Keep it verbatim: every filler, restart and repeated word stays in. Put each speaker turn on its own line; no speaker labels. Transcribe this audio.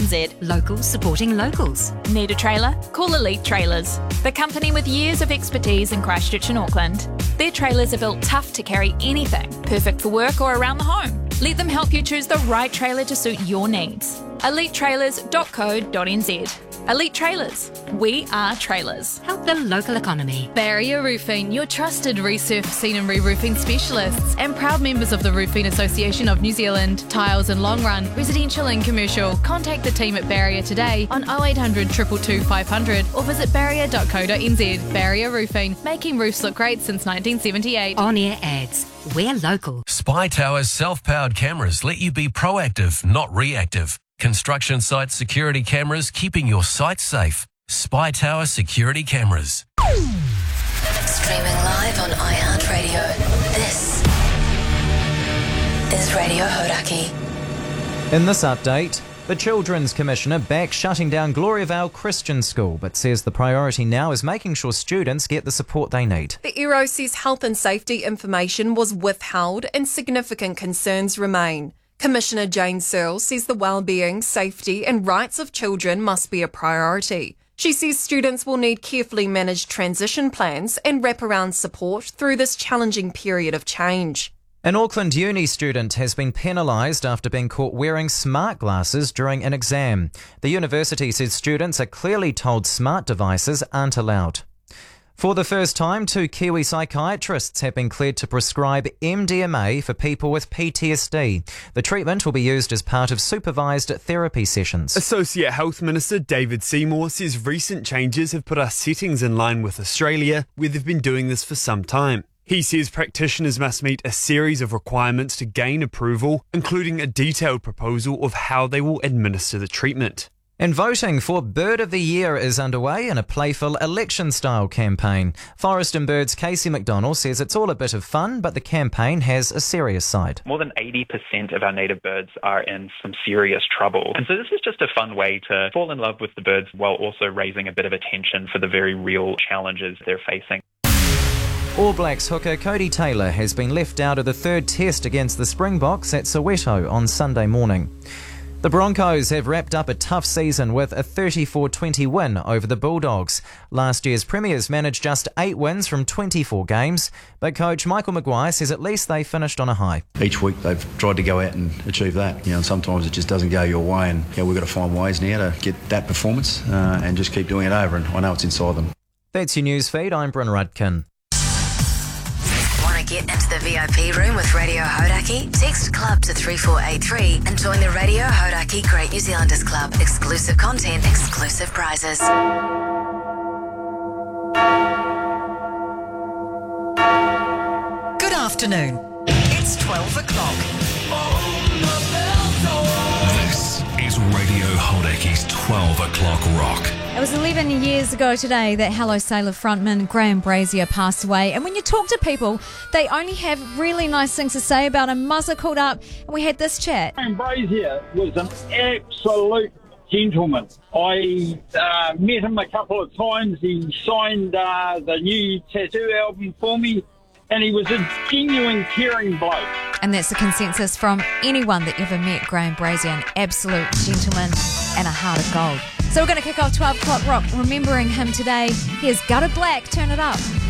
z.
Locals supporting locals.
Need a trailer? Call Elite Trailers, the company with years of expertise in Christchurch and Auckland. Their trailers are built tough to carry anything, perfect for work or around the home. Let them help you choose the right trailer to suit your needs. elite trailers dot co dot n z. Elite Trailers. We are trailers.
Help the local economy.
Barrier Roofing, your trusted resurfacing and re-roofing specialists and proud members of the Roofing Association of New Zealand. Tiles and long run, residential and commercial. Contact the team at Barrier today on oh eight hundred, two two two, five hundred or visit barrier dot co dot n z. Barrier Roofing, making roofs look great since nineteen seventy-eight.
On-air ads. We're local.
Spy Tower's self-powered cameras let you be proactive, not reactive. Construction site security cameras keeping your site safe. Spy Tower Security Cameras.
Streaming live on iHeartRadio. This is Radio Hodaki.
In this update, the Children's Commissioner backs shutting down Gloriavale Christian School, but says the priority now is making sure students get the support they need.
The E R O says health and safety information was withheld and significant concerns remain. Commissioner Jane Searle says the well-being, safety and rights of children must be a priority. She says students will need carefully managed transition plans and wraparound support through this challenging period of change.
An Auckland uni student has been penalised after being caught wearing smart glasses during an exam. The university says students are clearly told smart devices aren't allowed. For the first time, two Kiwi psychiatrists have been cleared to prescribe M D M A for people with P T S D. The treatment will be used as part of supervised therapy sessions.
Associate Health Minister David Seymour says recent changes have put our settings in line with Australia, where they've been doing this for some time. He says practitioners must meet a series of requirements to gain approval, including a detailed proposal of how they will administer the treatment.
And voting for Bird of the Year is underway in a playful election-style campaign. Forest and Bird's Casey McDonald says it's all a bit of fun, but the campaign has a serious side.
More than eighty percent of our native birds are in some serious trouble. And so this is just a fun way to fall in love with the birds while also raising a bit of attention for the very real challenges they're facing.
All Blacks hooker Cody Taylor has been left out of the third test against the Springboks at Soweto on Sunday morning. The Broncos have wrapped up a tough season with a thirty-four twenty win over the Bulldogs. Last year's Premiers managed just eight wins from twenty-four games, but coach Michael Maguire says at least they finished on a high.
Each week they've tried to go out and achieve that, you know, and sometimes it just doesn't go your way, and you know, we've got to find ways now to get that performance uh, and just keep doing it over, and I know it's inside them.
That's your news feed. I'm Bryn Rudkin.
Get into the V I P room with Radio Hodaki? Text club to three four eight three and join the Radio Hodaki Great New Zealanders Club. Exclusive content, exclusive prizes.
Good afternoon. It's twelve o'clock.
This is Radio Hodaki's twelve o'clock rock.
It was eleven years ago today that Hello Sailor frontman Graham Brazier passed away. And when you talk to people, they only have really nice things to say about him. Muzza called up and we had this chat.
Graham Brazier was an absolute gentleman. I uh, met him a couple of times. He signed uh, the new tattoo album for me. And he was a genuine, caring bloke.
And that's the consensus from anyone that ever met Graham Brazier, an absolute gentleman and a heart of gold. So we're going to kick off twelve o'clock rock, remembering him today. Here's Gutter Black, Turn It Up.